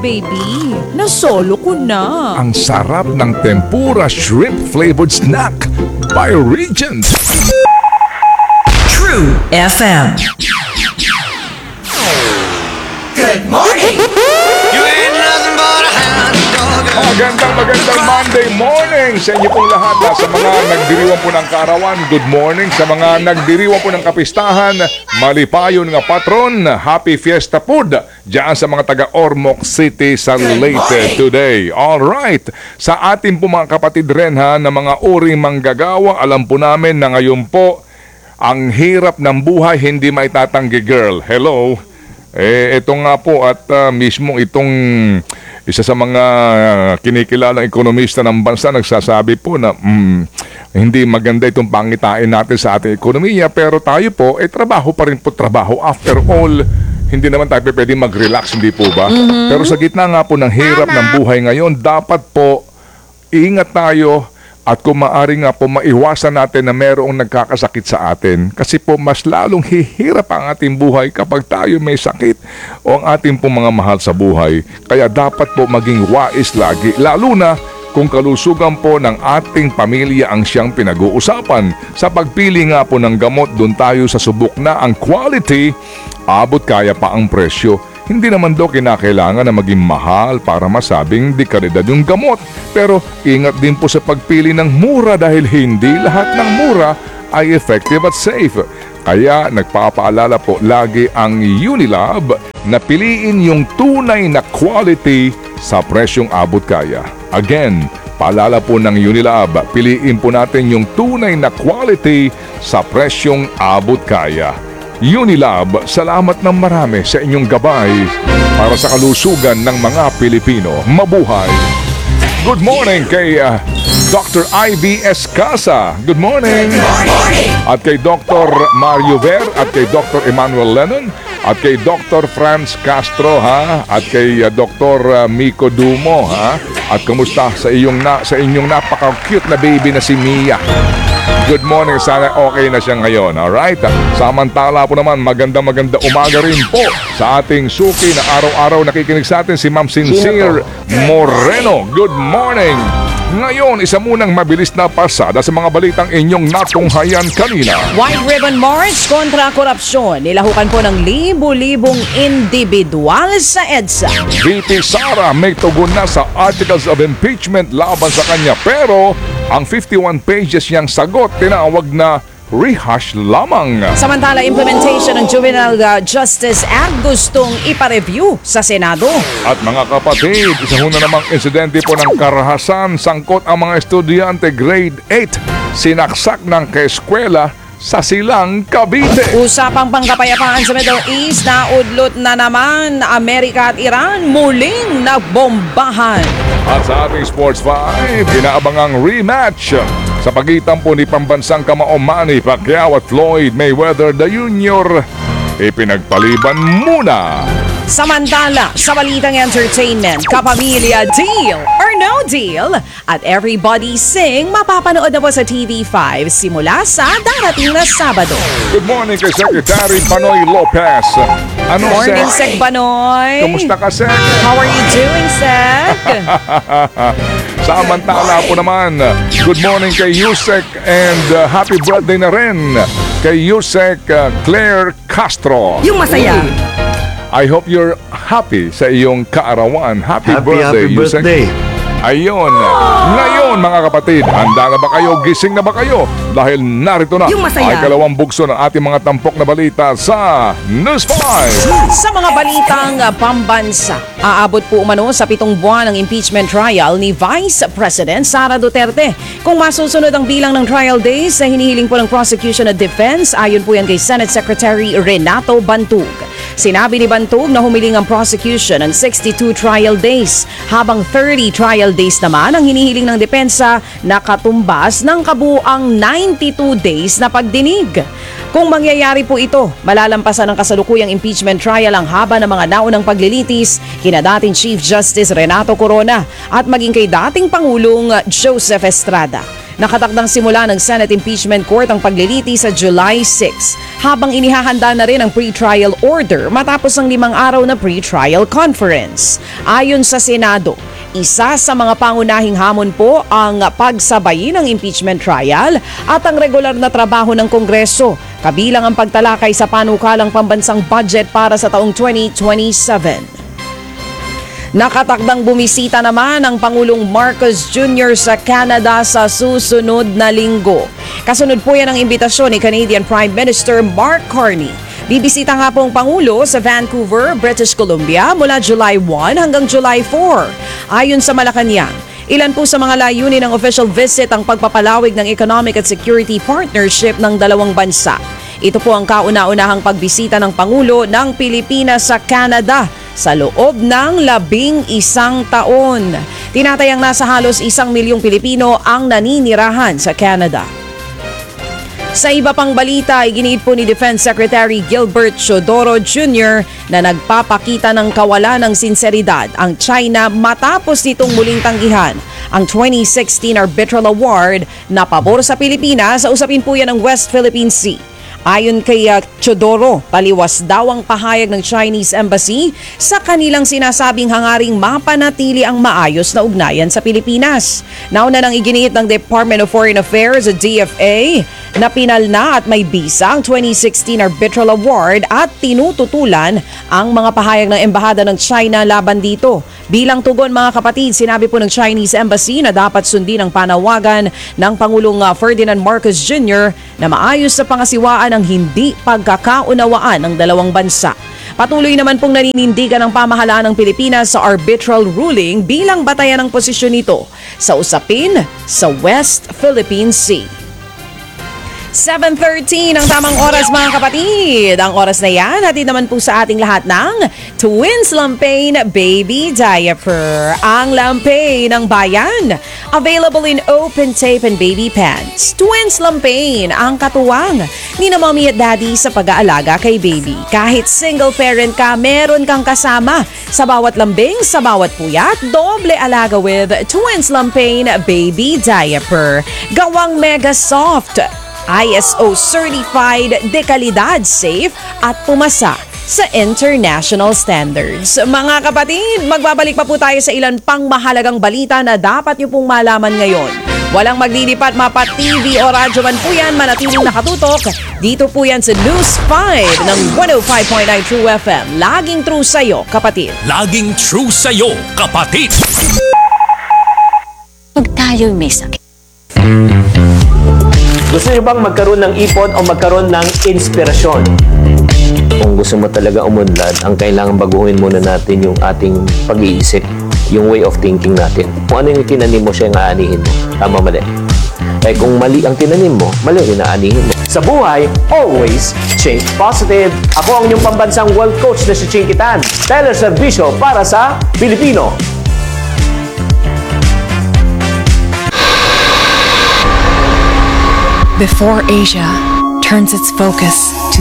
Baby, nasolo ko na. Ang sarap ng tempura shrimp flavored snack by Regent. True FM. Good morning. You ain't nothing but a hound dog. Magandang Monday morning sa inyo pong lahat. Sa mga nagdiriwang po ng kaarawan, good morning. Sa mga nagdiriwang po ng kapistahan, malipayon nga patron, happy fiesta food diyan sa mga taga Ormoc City sa Leyte today. Alright, sa ating po mga kapatid rin na mga uring manggagawa, alam po namin na ngayon po ang hirap ng buhay hindi maitatanggi, girl. Hello. Ito nga po at mismo itong isa sa mga kinikilalang ekonomista ng bansa nagsasabi po na hindi maganda itong pangitain natin sa ating ekonomiya, pero tayo po, trabaho pa rin po trabaho. After all, hindi naman tayo pwede mag-relax, hindi po ba? Pero sa gitna nga po ng hirap ng buhay ngayon, dapat po ingat tayo. At kung maaari nga po, maiwasan natin na mayroong nagkakasakit sa atin. Kasi po, mas lalong hihirap ang ating buhay kapag tayo may sakit o ang ating pong mga mahal sa buhay. Kaya dapat po maging wais lagi. Lalo na kung kalusugan po ng ating pamilya ang siyang pinag-uusapan. Sa pagpili nga po ng gamot, doon tayo sa subok na ang quality, abot kaya pa ang presyo. Hindi naman daw kinakailangan na maging mahal para masabing di kalidad yung gamot. Pero ingat din po sa pagpili ng mura dahil hindi lahat ng mura ay effective at safe. Kaya nagpapaalala po lagi ang Unilab na piliin yung tunay na quality sa presyong abot kaya. Again, paalala po ng Unilab, piliin po natin yung tunay na quality sa presyong abot kaya. Unilab, salamat ng marami sa inyong gabay para sa kalusugan ng mga Pilipino. Mabuhay! Good morning kay Dr. Ivy Escasa. Good morning! At kay Dr. Mario Ver at kay Dr. Emmanuel Lennon at kay Dr. Franz Castro at kay Dr. Miko Dumo At kumusta sa inyong napaka-cute na baby na si Mia? Good morning, sana okay na siya ngayon. Alright? Samantala po naman, maganda umaga rin po sa ating suki na araw-araw nakikinig sa atin si Ma'am Sincere Moreno. Good morning! Ngayon, isa munang mabilis na pasada sa mga balitang inyong natunghayan kanina. White Ribbon March kontra korupsyon. Nilahukan po ng libu-libong individual sa EDSA. VP Sara may tugon na sa articles of impeachment laban sa kanya, pero ang 51 pages niyang sagot tinawag na rehash lamang. Samantala, implementation ng Juvenile Justice Act gustong ipa-review sa Senado. At mga kapatid, isa na namang insidente po ng karahasan, sangkot ang mga estudyante grade 8, sinaksak ng kaeskwela sa Silang, Cavite. Usapang pangkapayapaan sa Middle East, naudlot na naman Amerika at Iran muling nagbombahan. At sa ating Sports 5, pinaabangang rematch sa pagitan po ni pambansang kamao Manny Pacquiao at Floyd Mayweather Jr. Ipinagpaliban muna. Samantala, sa balitang entertainment, kapamilya, deal or no deal? At Everybody Sing, mapapanood na po sa TV5 simula sa darating na Sabado. Good morning kay Secretary Banoy Lopez. Ano, Morning, Sec? Sec Banoy. Kumusta ka, Sec? How are you doing, Sec? Samantala po naman, good morning kay Yusek and happy birthday na rin kay Yusek Claire Castro. Yung masaya. I hope you're happy sa iyong kaarawan. Happy birthday, Yusek. birthday. Ayun. Ngayon, mga kapatid, handa na ba kayo? Gising na ba kayo? Dahil narito na Yung masaya. ay kalawang bugso ng ating mga tampok na balita sa News 5. Sa mga balitang pambansa, aabot po umano sa 7 buwan ng impeachment trial ni Vice President Sara Duterte. Kung masusunod ang bilang ng trial days sa hinihiling po ng prosecution at defense, ayon po yan kay Senate Secretary Renato Bantug. Sinabi ni Bantug na humiling ang prosecution ng 62 trial days, habang 30 trial days naman ang hinihiling ng depensa na katumbas ng kabuang 92 days na pagdinig. Kung mangyayari po ito, malalampasan ng kasalukuyang impeachment trial ang haba ng mga naunang paglilitis kina dating Chief Justice Renato Corona at maging kay dating Pangulong Joseph Estrada. Nakatakdang simula ng Senate Impeachment Court ang pagliliti sa July 6 habang inihahanda na rin ang pre-trial order matapos ang 5 araw na pre-trial conference. Ayon sa Senado, isa sa mga pangunahing hamon po ang pagsabay ng impeachment trial at ang regular na trabaho ng Kongreso, kabilang ang pagtalakay sa panukalang pambansang budget para sa taong 2027. Nakatakdang bumisita naman ang Pangulong Marcos Jr. sa Canada sa susunod na linggo. Kasunod po yan ang imbitasyon ni Canadian Prime Minister Mark Carney. Bibisita nga po ang Pangulo sa Vancouver, British Columbia mula July 1 hanggang July 4. Ayon sa Malacanang, ilan po sa mga layunin ng official visit ang pagpapalawig ng economic at security partnership ng dalawang bansa. Ito po ang kauna-unahang pagbisita ng Pangulo ng Pilipinas sa Canada sa loob ng 11 taon. Tinatayang nasa halos 1 milyong Pilipino ang naninirahan sa Canada. Sa iba pang balita, iginiit po ni Defense Secretary Gilbert Chodoro Jr. na nagpapakita ng kawalan ng sinseridad ang China matapos nitong muling tanggihan ang 2016 Arbitral Award na pabor sa Pilipinas sa usapin po yan ng West Philippine Sea. Ayon kay Chodoro, taliwas daw ang pahayag ng Chinese Embassy sa kanilang sinasabing hangaring mapanatili ang maayos na ugnayan sa Pilipinas. Nauna nang iginiit ng Department of Foreign Affairs, DFA, na pinal na at may bisa ang 2016 Arbitral Award at tinututulan ang mga pahayag ng Embahada ng China laban dito. Bilang tugon mga kapatid, sinabi po ng Chinese Embassy na dapat sundin ang panawagan ng Pangulong Ferdinand Marcos Jr. na maayos sa pangasiwaan ang hindi pagkakaunawaan ng dalawang bansa. Patuloy naman pong naninindigan ang pamahalaan ng Pilipinas sa arbitral ruling bilang batayan ng posisyon nito sa usapin sa West Philippine Sea. 7:13 ang tamang oras mga kapatid. Ang oras na yan, hatid naman po sa ating lahat ng Twins Lampain Baby Diaper. Ang Lampain ng bayan. Available in open tape and baby pants. Twins Lampain, ang katuwang ni na mommy at daddy sa pag-aalaga kay baby. Kahit single parent ka, meron kang kasama. Sa bawat lambing, sa bawat puyat, doble alaga with Twins Lampain Baby Diaper. Gawang mega soft, ISO certified, dekalidad safe at pumasa sa international standards. Mga kapatid, magbabalik pa po tayo sa ilan pang mahalagang balita na dapat niyo pong malaman ngayon. Walang maglilipat, mapa TV o radyo man po yan, manatiling nakatutok. Dito po yan sa News 5 ng 105.9 True FM. Laging true sa'yo, kapatid. Laging true sa'yo, kapatid. Pag tayo'y may sakit. Gusto niyo bang magkaroon ng ipon o magkaroon ng inspirasyon? Kung gusto mo talaga umunlad, ang kailangan baguhin muna natin yung ating pag-iisip, yung way of thinking natin. Kung ano yung tinanim mo, siya yung aanihin mo. Tama, mali. Eh kung mali ang tinanim mo, mali rin aanihin mo. Sa buhay, always think positive. Ako ang inyong pambansang world coach na si Chinky Tan. Teleserbisyo para sa Pilipino. Before Asia turns its focus to